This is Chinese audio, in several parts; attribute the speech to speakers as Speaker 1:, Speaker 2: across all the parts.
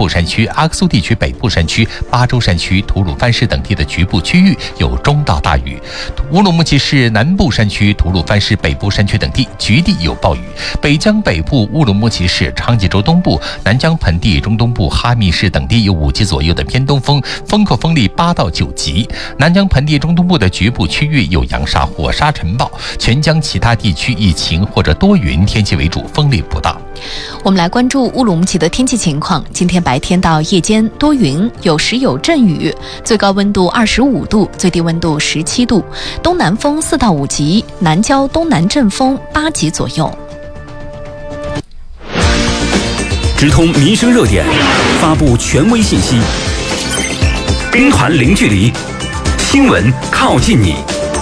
Speaker 1: 部山区、阿克苏地区北部山区、巴州山区、吐鲁番市等地的局部区域有中到大雨，乌鲁木齐市南部山区、吐鲁番市北部山区等地局地有暴雨，北江北部、乌鲁木齐市、昌吉州东部、南疆盆地中东部、哈密市等地有5级左右的偏东风，风口风力8到9级。南疆盆地中东部的局部区域有扬沙或沙尘暴，全疆其他地区以晴或者多云天气为主，风力不大。
Speaker 2: 我们来关注乌鲁木齐的天气情况。今天白天到夜间多云，有时有阵雨，最高温度25度，最低温度17度，东南风4到5级，南郊东南阵风8级左右。
Speaker 3: 直通民生热点，发布权威信息，兵团零距离，新闻靠近你。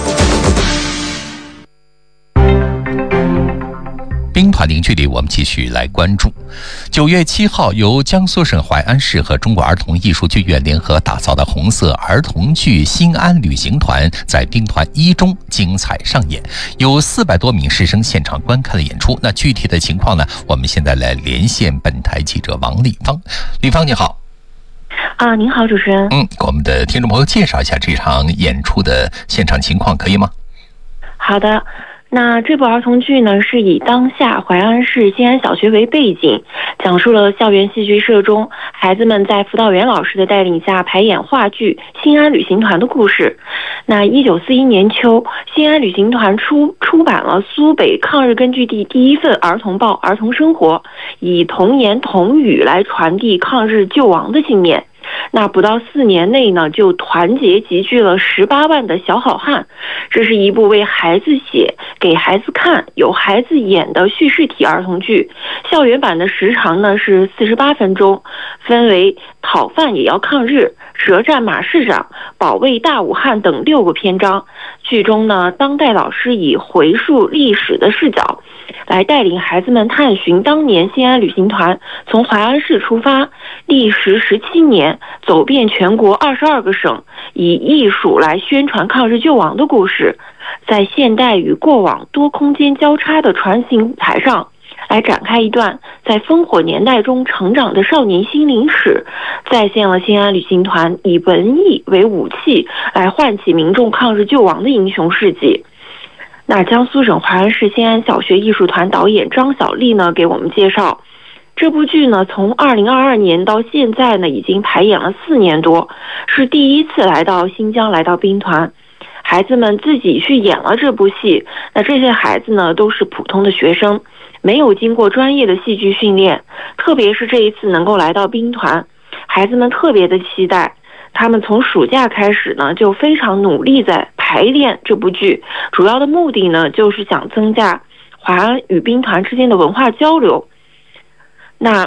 Speaker 1: 兵团零距离，我们继续来关注。9月7号，由江苏省淮安市和中国儿童艺术剧院联合打造的红色儿童剧《新安旅行团》在兵团1中精彩上演，有400多名师生现场观看了演出。那具体的情况呢？我们现在来连线本台记者王丽芳。丽芳，你好。
Speaker 4: 您好，主持人。
Speaker 1: 给我们的听众朋友介绍一下这场演出的现场情况，可以吗？
Speaker 4: 好的。那这部儿童剧呢，是以当下淮安市新安小学为背景，讲述了校园戏剧社中孩子们在辅导员老师的带领下排演话剧《新安旅行团》的故事。那1941年秋，新安旅行团出版了苏北抗日根据地第1份儿童报《儿童生活》，以童言童语来传递抗日救亡的信念。那不到4年内呢，就团结集聚了18万的小好汉。这是一部为孩子写、给孩子看、由孩子演的叙事体儿童剧。校园版的时长呢是48分钟，分为讨饭也要抗日、舌战马市长、保卫大武汉等6个篇章。剧中呢，当代老师以回溯历史的视角来带领孩子们探寻当年新安旅行团从淮安市出发，历时17年，走遍全国22个省，以艺术来宣传抗日救亡的故事，在现代与过往多空间交叉的传行舞台上，来展开一段在烽火年代中成长的少年心灵史，再现了新安旅行团以文艺为武器来唤起民众抗日救亡的英雄事迹。那江苏省淮安市新安小学艺术团导演张小丽呢，给我们介绍，这部剧呢，从2022年到现在呢，已经排演了4年多，是第1次来到新疆，来到兵团。孩子们自己去演了这部戏，那这些孩子呢，都是普通的学生，没有经过专业的戏剧训练，特别是这一次能够来到兵团，孩子们特别的期待。他们从暑假开始呢，就非常努力在排练这部剧，主要的目的呢，就是想增加淮安与兵团之间的文化交流。那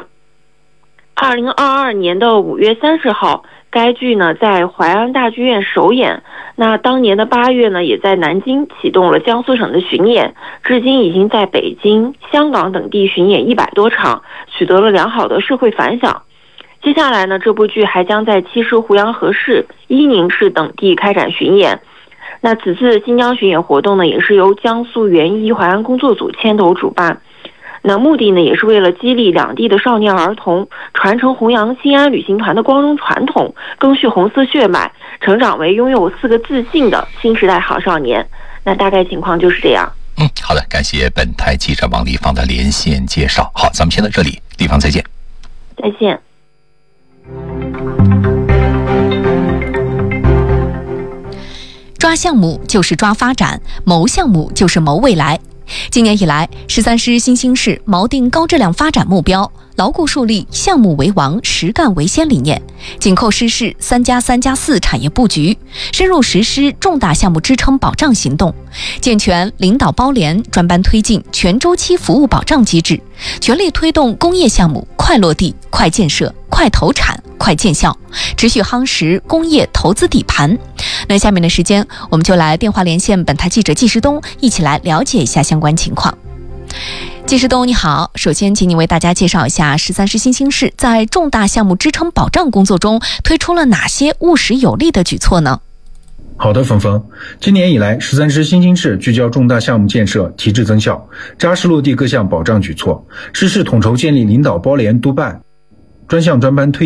Speaker 4: 2022年的5月30号，该剧呢在淮安大剧院首演。那当年的8月呢，也在南京启动了江苏省的巡演，至今已经在北京、香港等地巡演100多场，取得了良好的社会反响。接下来呢，这部剧还将在七市、湖阳河市、伊宁市等地开展巡演。那此次新疆巡演活动呢，也是由江苏援医淮安工作组牵头主办。那目的呢，也是为了激励两地的少年儿童，传承弘扬新安旅行团的光荣传统，赓续红色血脉，成长为拥有4个自信的新时代好少年。那大概情况就是这样。
Speaker 1: 好的，感谢本台记者王丽芳的连线介绍。好，咱们先到这里，丽芳再见。
Speaker 4: 再见。
Speaker 2: 抓项目就是抓发展，谋项目就是谋未来。今年以来，13师新兴市锚定高质量发展目标，牢固树立项目为王、实干为先理念，紧扣实施3+3+4产业布局，深入实施重大项目支撑保障行动，健全领导包联专班推进全周期服务保障机制，全力推动工业项目快落地、快建设、快投产、快见效，持续夯实工业投资底盘。那下面的时间，我们就来电话连线本台记者纪时东，一起来了解一下相关情况。纪时东，你好，首先请你为大家介绍一下13师新兴市在重大项目支撑保障工作中推出了哪些务实有力的举措呢？
Speaker 5: 好的，峰峰，今年以来13师新兴市聚焦重大项目建设提质增效，扎实落地各项保障举措，实施统筹建立领导包联督办专项专班推